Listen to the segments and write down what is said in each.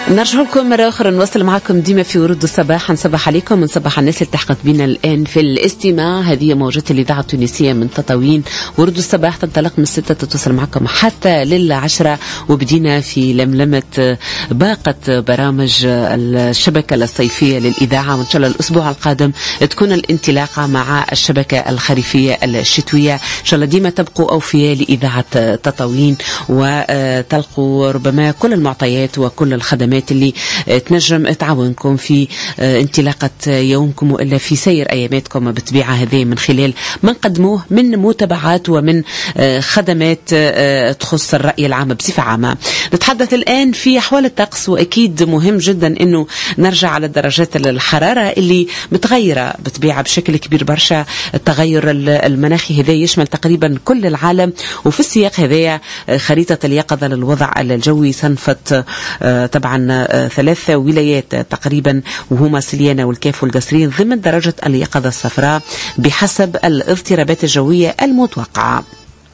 نرجع لكم مرة أخرى، نواصل معكم ديما في ورود الصباح. نصبح عليكم ونصبح على الناس اللي تحقق بنا الآن في الاستماع. هذه موجة الإذاعة التونسية من تطاوين. ورود الصباح تنطلق من 6 تتوصل معكم حتى لل10، وبدينا في لملمة باقة برامج الشبكة الصيفية للإذاعة، وإن شاء الله الأسبوع القادم تكون الانطلاقة مع الشبكة الخريفية الشتوية. إن شاء الله ديما تبقوا أوفياء لإذاعة تطاوين وتلقوا ربما كل المعطيات وكل الخدمات اللي تنجم تعاونكم في انطلاقة يومكم وإلا في سير أياماتكم بالطبيعة، هذه من خلال ما نقدموه من متابعات ومن خدمات تخص الرأي العام بصفة عامة. نتحدث الآن في أحوال الطقس، وأكيد مهم جدا أنه نرجع على درجات الحرارة اللي متغيرة بالطبيعة بشكل كبير برشا. التغير المناخي هذا يشمل تقريبا كل العالم، وفي السياق هذا خريطة اليقظة للوضع الجوي صنفت طبعا 3 ولايات تقريبا، وهما سليانة والكاف والقصرين، ضمن درجة اليقظة الصفراء بحسب الاضطرابات الجوية المتوقعة.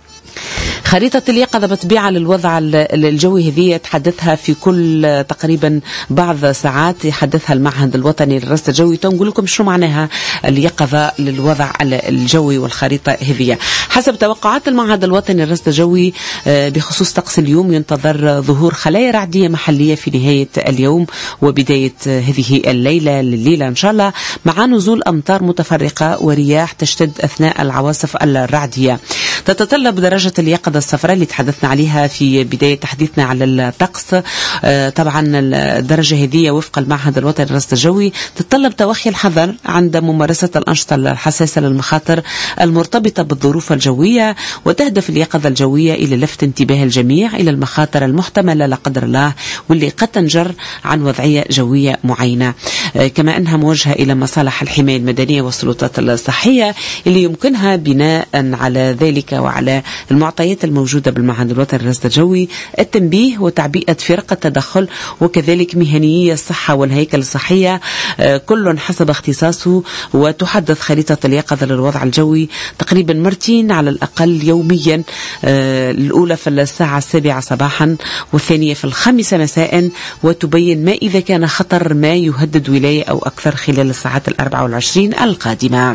خريطة اليقظة بطبيعة للوضع الجوي هذه تحدثها في كل تقريبا بعض ساعات، يحدثها المعهد الوطني للرصد الجوي. تنقول لكم شو معناها اليقظة للوضع الجوي والخريطة هذه. حسب توقعات المعهد الوطني للرصد الجوي بخصوص طقس اليوم، ينتظر ظهور خلايا رعدية محلية في نهاية اليوم وبداية هذه الليلة إن شاء الله، مع نزول أمطار متفرقة ورياح تشتد أثناء العواصف الرعدية. تتطلب درجة اليقظة الصفراء اللي تحدثنا عليها في بداية تحديثنا على الطقس. طبعا الدرجة هذه وفق المعهد الوطني للرصد الجوي تتطلب توخي الحذر عند ممارسة الأنشطة الحساسة للمخاطر المرتبطة بالظروف الجوية، وتهدف اليقظة الجوية إلى لفت انتباه الجميع إلى المخاطر المحتملة لا قدر الله واللي قد تنجر عن وضعية جوية معينة، كما أنها موجهة إلى مصالح الحماية المدنية والسلطات الصحية اللي يمكنها بناء على ذلك وعلى المعطيات الموجودة بالمعهد الوطني للرصد الجوي التنبيه وتعبئة فرق التدخل وكذلك مهنيي الصحة والهيكل الصحية، كل حسب اختصاصه. وتحدث خريطة اليقظة للوضع الجوي تقريبا مرتين على الأقل يوميا، الأولى في الساعة 7 صباحا والثانية في 5 مساء، وتبين ما إذا كان خطر ما يهدد ولاية أو أكثر خلال الساعات 24 القادمة.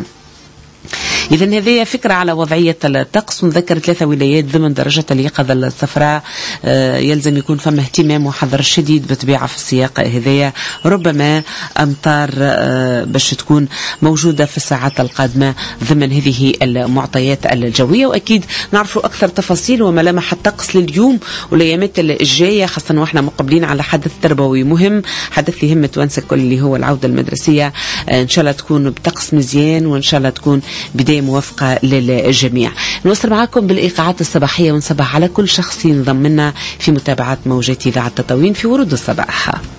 إذن هذه فكرة على وضعية الطقس. نذكر 3 ولايات ضمن درجة اليقظة الصفراء، يلزم يكون فما اهتمام وحذر شديد بطبيعة في السياق هذايا، ربما أمطار باش تكون موجودة في الساعات القادمة ضمن هذه المعطيات الجوية. وأكيد نعرفوا أكثر تفاصيل وملامح الطقس لليوم والأيامات الجاية، خاصة وإحنا مقبلين على حدث تربوي مهم، حدث يهم توانسة الكل اللي هو العودة المدرسية. إن شاء الله تكون بطقس مزيان، وإن شاء الله تكون بداية موافقة للجميع. نوصل معكم بالإيقاعات الصباحية ونصبح على كل شخص ينضم لنا في متابعة موجات إذاعة تطاوين في ورود الصباح.